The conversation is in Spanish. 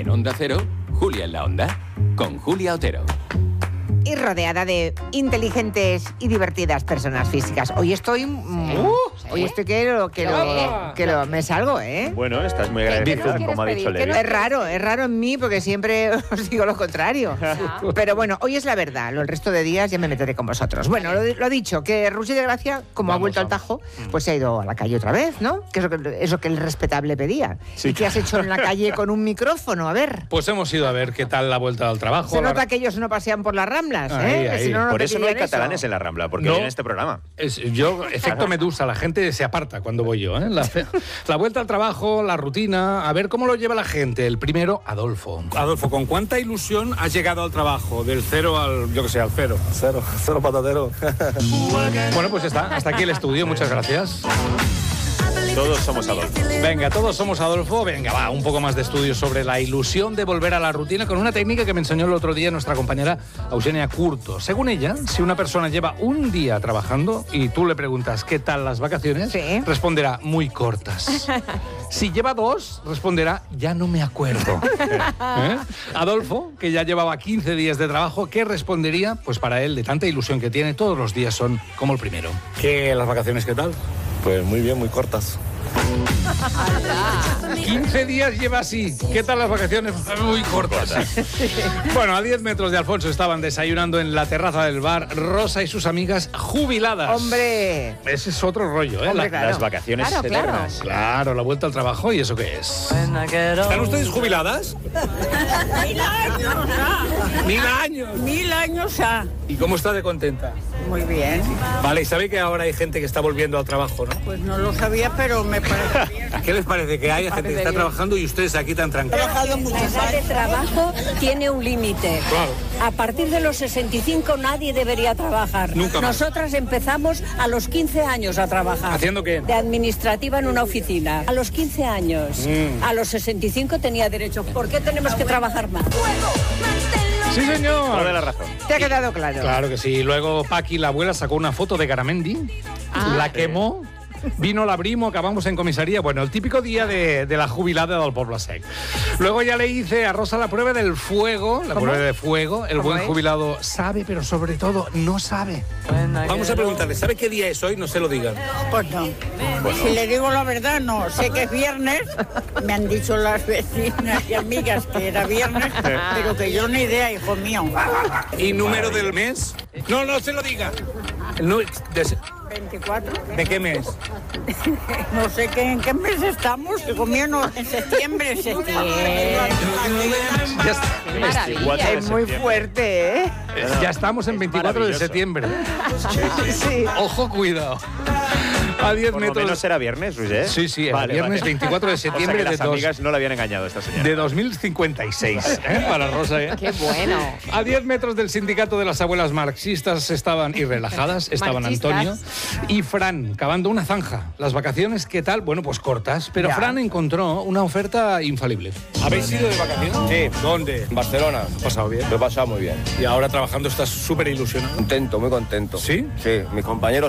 En Onda Cero, Julia en la Onda, con Julia Otero. Y rodeada de inteligentes y divertidas personas físicas. Hoy estoy... Hoy estoy que me salgo, ¿eh? Bueno, estás muy agradecida, como ha dicho Levi. Es raro en mí porque siempre os digo lo contrario. Pero bueno, hoy es la verdad. El resto de días ya me meteré con vosotros. Bueno, lo dicho, que Rusi de Gracia, como ha vuelto al Tajo, pues se ha ido a la calle otra vez, ¿no? Que es lo que el respetable pedía. Sí. ¿Y qué has hecho en la calle con un micrófono? A ver. Pues hemos ido a ver qué tal la vuelta al trabajo. Se nota que ellos no pasean por las Ramblas, ¿eh? Ahí. Si no, por eso no hay catalanes en la Rambla, porque no, viene este programa. Efecto Medusa, la gente se aparta cuando voy yo, ¿eh? La vuelta al trabajo, la rutina, a ver cómo lo lleva la gente. El primero, Adolfo. Adolfo, ¿con cuánta ilusión has llegado al trabajo? Del 0 al, yo que sé, al 0. Cero patatero. Bueno, pues está. Hasta aquí el estudio. Muchas gracias. Todos somos Adolfo. Venga, todos somos Adolfo. Venga, va, un poco más de estudio sobre la ilusión de volver a la rutina con una técnica que me enseñó el otro día nuestra compañera Eugenia Curto. Según ella, si una persona lleva un día trabajando y tú le preguntas ¿qué tal las vacaciones? Sí. Responderá muy cortas. Si lleva 2, responderá ya no me acuerdo. ¿Eh? Adolfo, que ya llevaba 15 días de trabajo, ¿qué respondería? Pues para él, de tanta ilusión que tiene, todos los días son como el primero. ¿Qué, las vacaciones qué tal? Pues muy bien, muy cortas. 15 días lleva así. ¿Qué tal las vacaciones? Muy cortas. Bueno, a 10 metros de Alfonso estaban desayunando en la terraza del bar Rosa y sus amigas jubiladas. ¡Hombre! Ese es otro rollo, ¿eh? Hombre, claro. Las vacaciones eternas. Claro, la vuelta al trabajo. ¿Y eso qué es? ¿Están ustedes jubiladas? 1000 años. 1000 años. 1000 años ya. ¿Y cómo está de contenta? Muy bien. Vale, y sabe que ahora hay gente que está volviendo al trabajo, ¿no? Pues no lo sabía, pero me parece bien. ¿Qué les parece? Que hay gente que está trabajando y ustedes aquí tan He tranquilos. trabajado muchos La edad de años. trabajo tiene un límite. Claro. A partir de los 65 nadie debería trabajar. Nunca más. Nosotras empezamos a los 15 años a trabajar. ¿Haciendo qué? De administrativa en una oficina. A los 15 años. A los 65 tenía derecho. ¿Por qué tenemos que trabajar más? Sí, señor. Toda la razón. ¿Te ha quedado claro? Claro que sí. Luego Paqui, la abuela, sacó una foto de Garamendi, la quemó, vino la Brimo, acabamos en comisaría. Bueno, el típico día de la jubilada del Poble Sec. Luego ya le hice a Rosa la prueba del fuego, la prueba de fuego. El buen jubilado sabe, pero sobre todo no sabe. Vamos a preguntarle, ¿sabe qué día es hoy? No se lo digan. Pues no. Si le digo la verdad, no. Sé que es viernes. Me han dicho las vecinas y amigas que era viernes, pero que yo ni idea, hijo mío. ¿Y número del mes? No, no se lo diga. 24. ¿De qué mes? No sé en qué mes estamos. Hijo mío, no. En septiembre. Maravilla. Es muy fuerte, ¿eh? Ya estamos en 24 de septiembre. Sí. Ojo, cuidado. A 10 Por lo metros. menos será viernes, Roger. Sí, sí, el Vale, viernes 24 de O sea septiembre que las de amigas no la habían engañado esta señora. de 2056, ¿eh? Para Rosa, ¿eh? ¡Qué bueno! A 10 metros del sindicato de las abuelas marxistas estaban y relajadas, estaban Marxistas. Antonio y Fran, cavando una zanja. Las vacaciones, ¿qué tal? Bueno, pues cortas, pero Ya. Fran encontró una oferta infalible. ¿Habéis ido de vacaciones? Sí. ¿Dónde? En Barcelona. ¿Has pasado bien? Lo he pasado muy bien. Y ahora trabajando estás súper ilusionado. Contento, muy contento. ¿Sí? Sí, mis compañeros